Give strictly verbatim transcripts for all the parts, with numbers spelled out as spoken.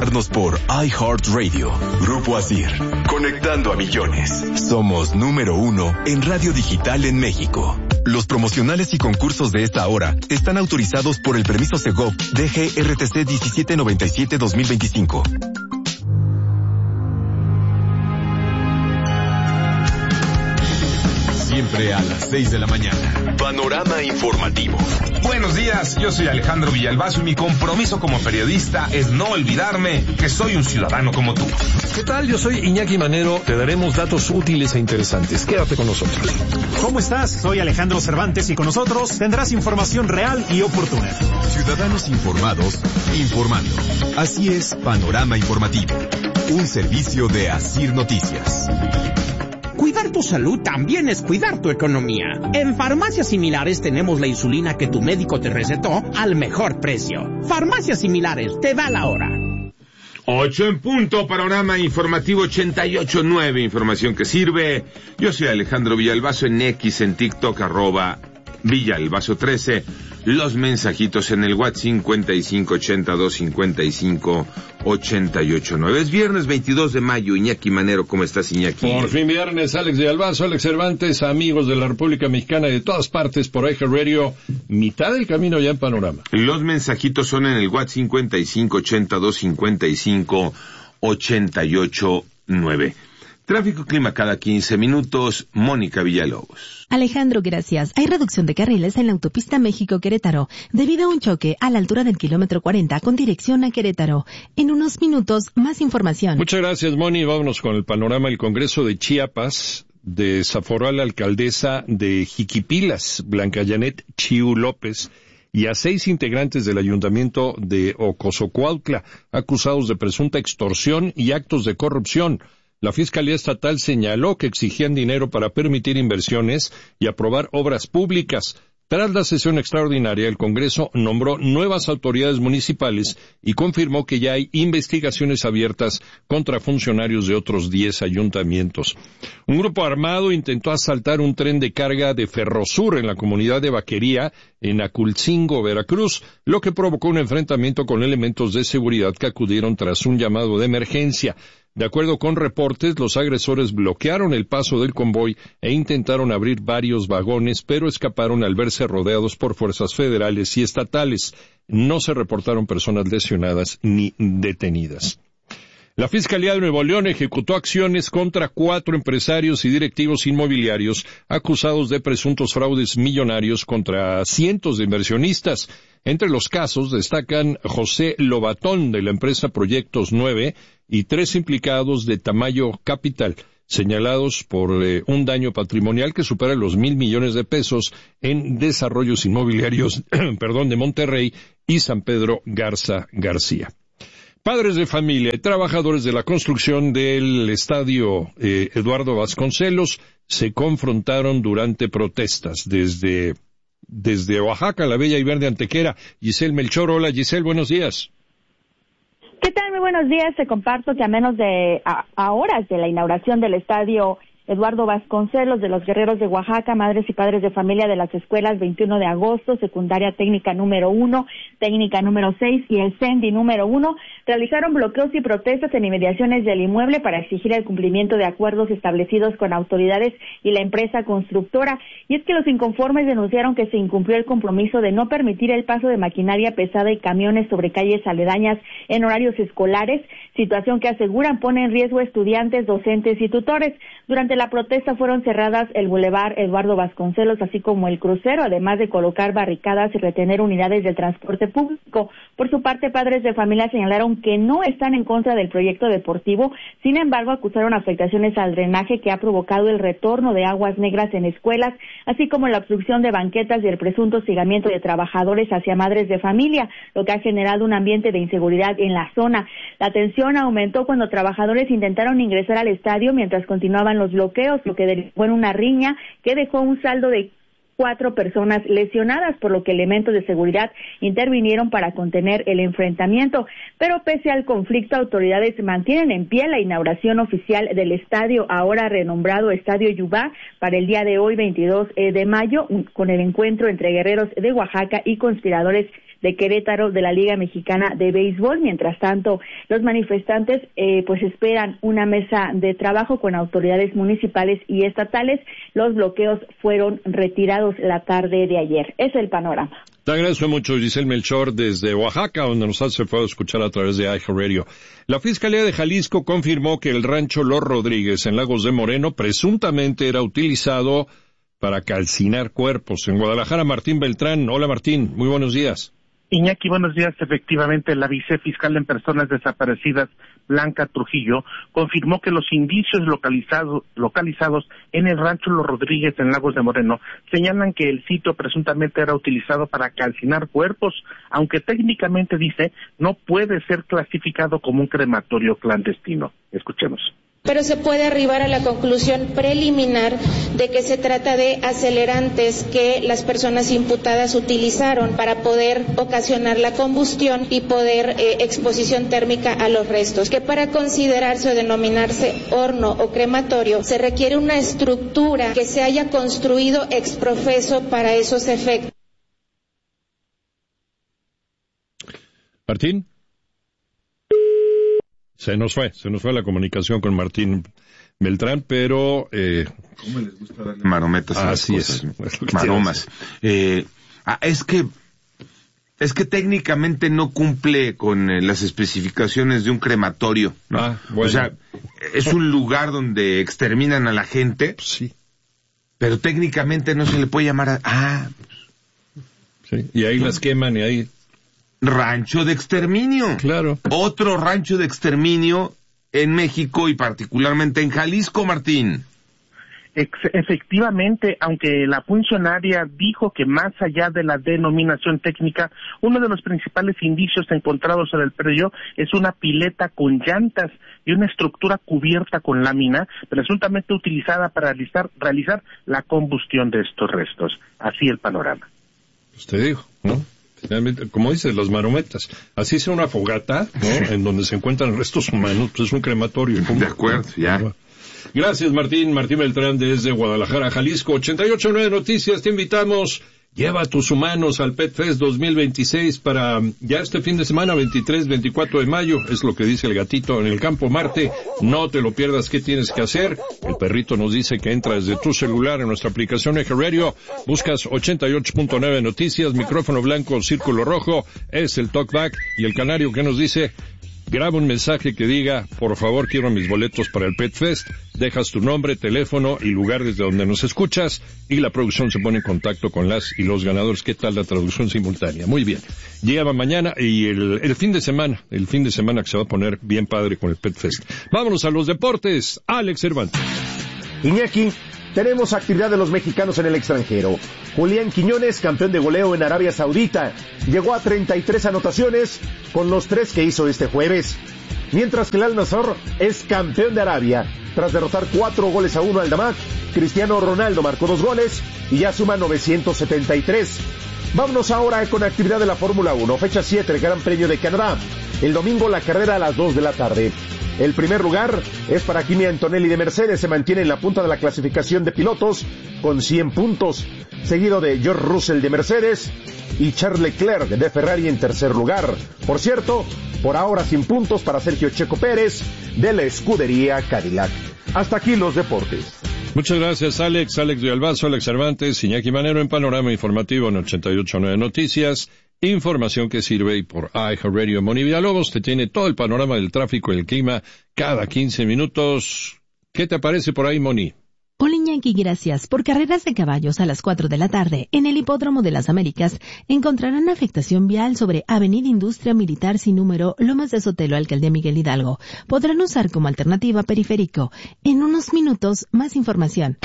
escucharnos por iHeartRadio. Grupo Asir, conectando a millones. Somos número uno en radio digital en México. Los promocionales y concursos de esta hora están autorizados por el permiso Segov D G R T C diecisiete noventa y siete dos mil veinticinco. Siempre a las seis de la mañana. Panorama informativo. Buenos días, yo soy Alejandro Villalbazo y mi compromiso como periodista es no olvidarme que soy un ciudadano como tú. ¿Qué tal? Yo soy Iñaki Manero. Te daremos datos útiles e interesantes. Quédate con nosotros. ¿Cómo estás? Soy Alejandro Cervantes y con nosotros tendrás información real y oportuna. Ciudadanos informados, informando. Así es, Panorama Informativo. Un servicio de Asir Noticias. Cuidar tu salud también es cuidar tu economía. En Farmacias Similares tenemos la insulina que tu médico te recetó al mejor precio. Farmacias Similares, te da la hora. Ocho en punto, Panorama Informativo ochenta y ocho nueve, información que sirve. Yo soy Alejandro Villalbazo en X, en TikTok, arroba Villalbazo trece. Los mensajitos en el WhatsApp cincuenta y cinco ochenta y dos cincuenta y cinco ochenta y ocho nueve. Es viernes veintidós de mayo. Iñaki Manero, ¿cómo estás, Iñaki? Por fin viernes, Alex Villalbazo, Alex Cervantes, amigos de la República Mexicana y de todas partes por iHeartRadio, mitad del camino ya en Panorama. Los mensajitos son en el WhatsApp cincuenta y cinco ochenta y dos cincuenta y cinco ochenta y ocho nueve. Tráfico clima cada quince minutos, Mónica Villalobos. Alejandro, gracias. Hay reducción de carriles en la autopista México-Querétaro debido a un choque a la altura del kilómetro cuarenta con dirección a Querétaro. En unos minutos, más información. Muchas gracias, Moni. Vámonos con el panorama. El Congreso de Chiapas desaforó a la alcaldesa de Jiquipilas, Blanca Janet Chiu López, y a seis integrantes del ayuntamiento de Ocosocuautla, acusados de presunta extorsión y actos de corrupción. La Fiscalía Estatal señaló que exigían dinero para permitir inversiones y aprobar obras públicas. Tras la sesión extraordinaria, el Congreso nombró nuevas autoridades municipales y confirmó que ya hay investigaciones abiertas contra funcionarios de otros diez ayuntamientos. Un grupo armado intentó asaltar un tren de carga de Ferrosur en la comunidad de Vaquería, en Aculcingo, Veracruz, lo que provocó un enfrentamiento con elementos de seguridad que acudieron tras un llamado de emergencia. De acuerdo con reportes, los agresores bloquearon el paso del convoy e intentaron abrir varios vagones, pero escaparon al verse rodeados por fuerzas federales y estatales. No se reportaron personas lesionadas ni detenidas. La Fiscalía de Nuevo León ejecutó acciones contra cuatro empresarios y directivos inmobiliarios acusados de presuntos fraudes millonarios contra cientos de inversionistas. Entre los casos destacan José Lobatón, de la empresa Proyectos nueve, y tres implicados de Tamayo Capital, señalados por eh, un daño patrimonial que supera los mil millones de pesos en desarrollos inmobiliarios perdón, de Monterrey y San Pedro Garza García. Padres de familia y trabajadores de la construcción del estadio eh, Eduardo Vasconcelos se confrontaron durante protestas desde, desde Oaxaca, la bella y verde Antequera. Giselle Melchor, hola Giselle, buenos días. ¿Qué tal? Muy buenos días. Te comparto que a menos de a, a horas de la inauguración del estadio Eduardo Vasconcelos de los Guerreros de Oaxaca, madres y padres de familia de las escuelas veintiuno de agosto, secundaria técnica número uno, técnica número seis y el CENDI número uno, realizaron bloqueos y protestas en inmediaciones del inmueble para exigir el cumplimiento de acuerdos establecidos con autoridades y la empresa constructora. Y es que los inconformes denunciaron que se incumplió el compromiso de no permitir el paso de maquinaria pesada y camiones sobre calles aledañas en horarios escolares, situación que aseguran pone en riesgo a estudiantes, docentes y tutores. Durante la protesta fueron cerradas el bulevar Eduardo Vasconcelos, así como el crucero, además de colocar barricadas y retener unidades del transporte público. Por su parte, padres de familia señalaron que no están en contra del proyecto deportivo, sin embargo, acusaron afectaciones al drenaje que ha provocado el retorno de aguas negras en escuelas, así como la obstrucción de banquetas y el presunto hostigamiento de trabajadores hacia madres de familia, lo que ha generado un ambiente de inseguridad en la zona. La tensión aumentó cuando trabajadores intentaron ingresar al estadio mientras continuaban los bloqueos, lo que derivó en una riña que dejó un saldo de cuatro personas lesionadas, por lo que elementos de seguridad intervinieron para contener el enfrentamiento. Pero pese al conflicto, autoridades mantienen en pie la inauguración oficial del estadio, ahora renombrado Estadio Yubá, para el día de hoy, veintidós de mayo, con el encuentro entre guerreros de Oaxaca y conspiradores de Querétaro de la Liga Mexicana de Béisbol. Mientras tanto, los manifestantes eh, pues esperan una mesa de trabajo con autoridades municipales y estatales. Los bloqueos fueron retirados la tarde de ayer. Es el panorama. Te agradezco mucho, Giselle Melchor, desde Oaxaca, donde nos hace fue a escuchar a través de iHeartRadio. La Fiscalía de Jalisco confirmó que el rancho Los Rodríguez en Lagos de Moreno presuntamente era utilizado para calcinar cuerpos. En Guadalajara, Martín Beltrán. Hola, Martín. Muy buenos días. Iñaki, buenos días. Efectivamente, la vicefiscal en personas desaparecidas, Blanca Trujillo, confirmó que los indicios localizados, localizados en el rancho Los Rodríguez en Lagos de Moreno señalan que el sitio presuntamente era utilizado para calcinar cuerpos, aunque técnicamente, dice, no puede ser clasificado como un crematorio clandestino. Escuchemos. Pero se puede arribar a la conclusión preliminar de que se trata de acelerantes que las personas imputadas utilizaron para poder ocasionar la combustión y poder eh, exposición térmica a los restos, que para considerarse o denominarse horno o crematorio se requiere una estructura que se haya construido ex profeso para esos efectos. Martín. Se nos fue, se nos fue la comunicación con Martín Beltrán, pero... Eh, ¿Cómo les gusta darle marometas a las así cosas? Es. Maromas. Eh, ah, es que es que técnicamente no cumple con eh, las especificaciones de un crematorio, ¿no? Ah, bueno. O sea, es un lugar donde exterminan a la gente, sí, pero técnicamente no se le puede llamar a... Ah, sí. Y ahí las queman y ahí... rancho de exterminio. Claro. Otro rancho de exterminio en México y particularmente en Jalisco, Martín. Ex- efectivamente, aunque la funcionaria dijo que más allá de la denominación técnica, uno de los principales indicios encontrados en el predio es una pileta con llantas y una estructura cubierta con lámina, presuntamente utilizada para realizar, realizar la combustión de estos restos. Así el panorama. Pues te digo, ¿no? Finalmente, como dices, las marometas. Así sea una fogata, ¿no? En donde se encuentran restos humanos, pues es un crematorio. De acuerdo, ya. Gracias, Martín. Martín Beltrán desde Guadalajara, Jalisco. ochenta y ocho punto nueve Noticias, te invitamos. Lleva a tus humanos al Pet Fest dos mil veintiséis para ya este fin de semana, veintitrés, veinticuatro de mayo, es lo que dice el gatito en el Campo Marte. No te lo pierdas. ¿Qué tienes que hacer? El perrito nos dice que entra desde tu celular en nuestra aplicación iHeartRadio, buscas ochenta y ocho punto nueve Noticias, micrófono blanco, círculo rojo, es el talkback, y el canario que nos dice... Graba un mensaje que diga, por favor, quiero mis boletos para el Pet Fest, dejas tu nombre, teléfono y lugar desde donde nos escuchas, y la producción se pone en contacto con las y los ganadores. ¿Qué tal la traducción simultánea? Muy bien. Llega mañana y el, el fin de semana, el fin de semana que se va a poner bien padre con el Pet Fest. Vámonos a los deportes. Alex Cervantes. Iñaki, tenemos actividad de los mexicanos en el extranjero. Julián Quiñones, campeón de goleo en Arabia Saudita, llegó a treinta y tres anotaciones con los tres que hizo este jueves. Mientras que el Al-Nassr es campeón de Arabia, tras derrotar cuatro goles a uno al Damak. Cristiano Ronaldo marcó dos goles y ya suma novecientos setenta y tres. Vámonos ahora con actividad de la Fórmula uno, fecha siete, el Gran Premio de Canadá. El domingo la carrera a las dos de la tarde. El primer lugar es para Kimi Antonelli de Mercedes, se mantiene en la punta de la clasificación de pilotos con cien puntos, seguido de George Russell de Mercedes y Charles Leclerc de Ferrari en tercer lugar. Por cierto, por ahora sin puntos para Sergio Checo Pérez de la escudería Cadillac. Hasta aquí los deportes. Muchas gracias, Alex. Alex Villalbazo, Alex Cervantes, Iñaki Manero en Panorama Informativo en ochenta y ocho punto nueve Noticias. Información que sirve, y por iHeartRadio. Moni Villalobos te tiene todo el panorama del tráfico y el clima cada quince minutos. ¿Qué te parece por ahí, Moni? Hola, Iñaki, gracias. Por carreras de caballos a las cuatro de la tarde, en el Hipódromo de las Américas, encontrarán afectación vial sobre Avenida Industria Militar sin número, Lomas de Sotelo, Alcaldía Miguel Hidalgo. Podrán usar como alternativa periférico. En unos minutos, más información.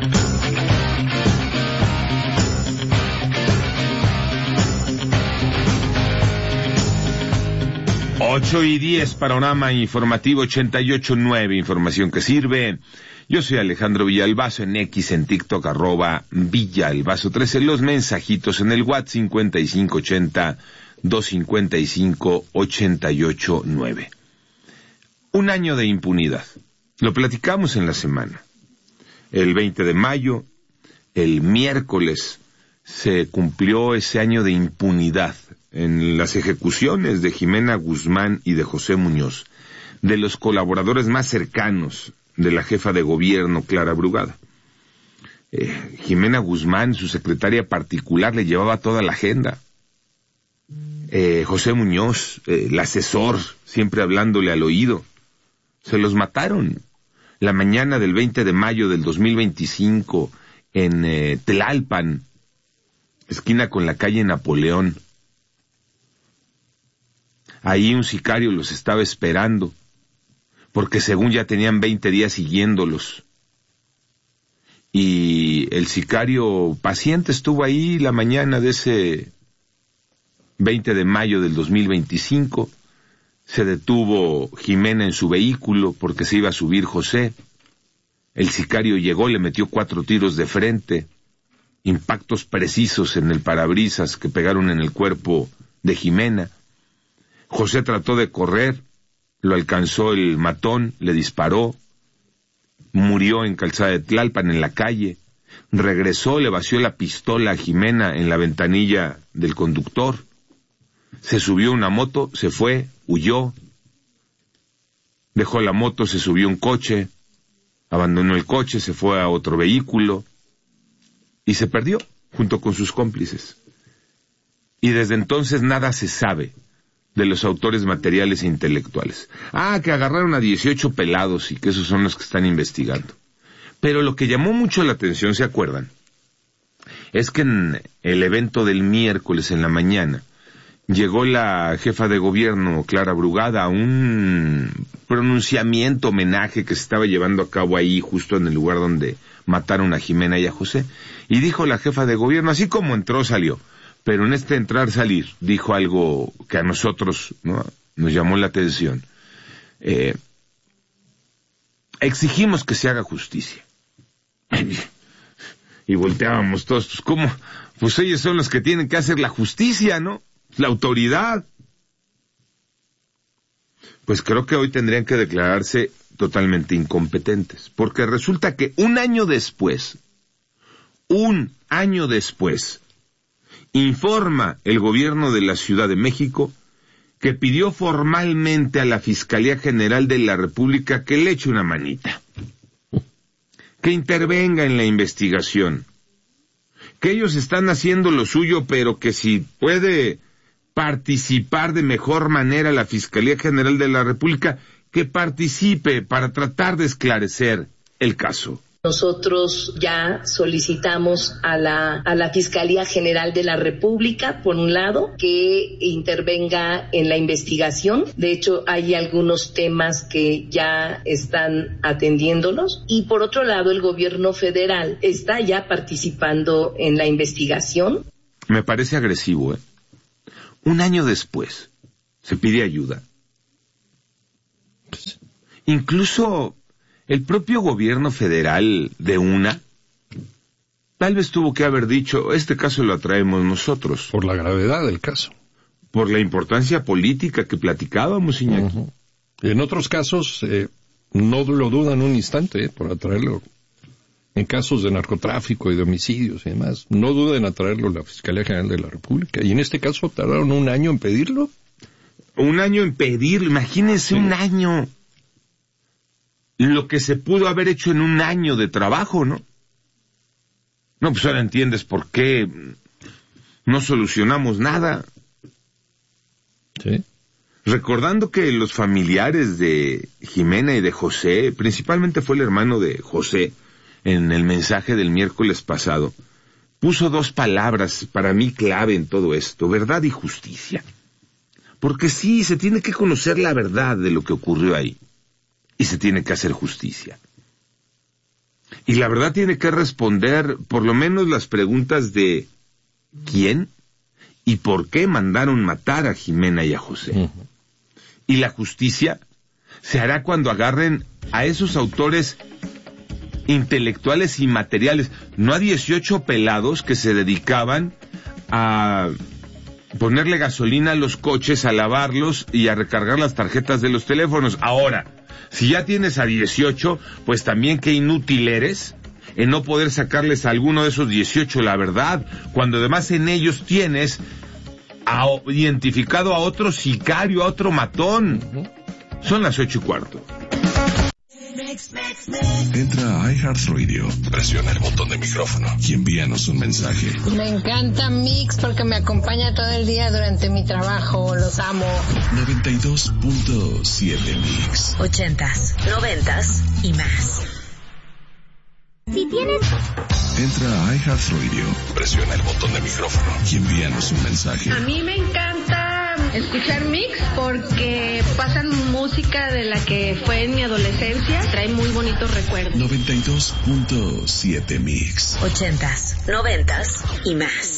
Ocho y diez, Panorama Informativo ochenta y ocho punto nueve, información que sirve. Yo soy Alejandro Villalbazo, en X, en TikTok, arroba Villalbazo trece, los mensajitos en el WhatsApp cincuenta y cinco ochenta, doscientos cincuenta y cinco, ochenta y ocho nueve. Un año de impunidad. Lo platicamos en la semana. El veinte de mayo, el miércoles, se cumplió ese año de impunidad en las ejecuciones de Jimena Guzmán y de José Muñoz, de los colaboradores más cercanos de la jefa de gobierno, Clara Brugada. Eh, Jimena Guzmán, su secretaria particular, le llevaba toda la agenda. Eh, José Muñoz, eh, el asesor, siempre hablándole al oído. Se los mataron la mañana del veinte de mayo del dos mil veinticinco en eh, Tlalpan, esquina con la calle Napoleón. Ahí un sicario los estaba esperando, porque según ya tenían veinte días siguiéndolos. Y el sicario paciente estuvo ahí la mañana de ese veinte de mayo del dos mil veinticinco. Se detuvo Jimena en su vehículo porque se iba a subir José. El sicario llegó, le metió cuatro tiros de frente, impactos precisos en el parabrisas que pegaron en el cuerpo de Jimena. José trató de correr, lo alcanzó el matón, le disparó, murió en Calzada de Tlalpan, en la calle. Regresó, le vació la pistola a Jimena en la ventanilla del conductor. Se subió a una moto, se fue, huyó. Dejó la moto, se subió a un coche, abandonó el coche, se fue a otro vehículo y se perdió junto con sus cómplices. Y desde entonces nada se sabe de los autores materiales e intelectuales. Ah, que agarraron a dieciocho pelados y que esos son los que están investigando. Pero lo que llamó mucho la atención, ¿se acuerdan? Es que en el evento del miércoles en la mañana llegó la jefa de gobierno, Clara Brugada, a un pronunciamiento, homenaje que se estaba llevando a cabo ahí, justo en el lugar donde mataron a Jimena y a José. Y dijo la jefa de gobierno, así como entró, salió. Pero en este entrar-salir dijo algo que a nosotros, ¿no?, nos llamó la atención. Eh, exigimos que se haga justicia. Y volteábamos todos, pues ¿cómo? Pues ellos son los que tienen que hacer la justicia, ¿no? La autoridad. Pues creo que hoy tendrían que declararse totalmente incompetentes, porque resulta que un año después, un año después, informa el gobierno de la Ciudad de México que pidió formalmente a la Fiscalía General de la República que le eche una manita, que intervenga en la investigación, que ellos están haciendo lo suyo, pero que si puede participar de mejor manera la Fiscalía General de la República, que participe para tratar de esclarecer el caso. Nosotros ya solicitamos a la, a la Fiscalía General de la República, por un lado, que intervenga en la investigación. De hecho, hay algunos temas que ya están atendiéndolos. Y por otro lado, el gobierno federal está ya participando en la investigación. Me parece agresivo, ¿eh? Un año después se pide ayuda. Incluso el propio gobierno federal de una, tal vez tuvo que haber dicho, este caso lo traemos nosotros. Por la gravedad del caso. Por la importancia política que platicábamos, Iñaki. Uh-huh. En otros casos, eh, no lo dudan un instante, eh, por atraerlo. En casos de narcotráfico y de homicidios y demás, no duden en atraerlo la Fiscalía General de la República. Y en este caso tardaron un año en pedirlo. Un año en pedirlo, imagínense, sí. Un año. Lo que se pudo haber hecho en un año de trabajo, ¿no? No, pues ahora entiendes por qué no solucionamos nada. Sí. Recordando que los familiares de Jimena y de José, principalmente fue el hermano de José, en el mensaje del miércoles pasado, puso dos palabras para mí clave en todo esto: verdad y justicia. Porque sí, se tiene que conocer la verdad de lo que ocurrió ahí. Y se tiene que hacer justicia. Y la verdad tiene que responder por lo menos las preguntas de ¿quién y por qué mandaron matar a Jimena y a José? Uh-huh. Y la justicia se hará cuando agarren a esos autores intelectuales y materiales, no a dieciocho pelados que se dedicaban a ponerle gasolina a los coches, a lavarlos y a recargar las tarjetas de los teléfonos. Ahora, si ya tienes a dieciocho, pues también qué inútil eres en no poder sacarles a alguno de esos dieciocho la verdad, cuando además en ellos tienes ha identificado a otro sicario, a otro matón. Uh-huh. Son las ocho y cuarto. Entra a iHeartRadio, presiona el botón de micrófono y envíanos un mensaje. Me encanta Mix porque me acompaña todo el día durante mi trabajo, los amo. noventa y dos punto siete Mix. Ochentas, noventas y más. Si tienes... Entra a iHeartRadio, presiona el botón de micrófono y envíanos un mensaje. A mí me encanta escuchar Mix porque pasan música de la que fue en mi adolescencia, trae muy bonitos recuerdos. noventa y dos punto siete Mix. Ochentas, noventas y más.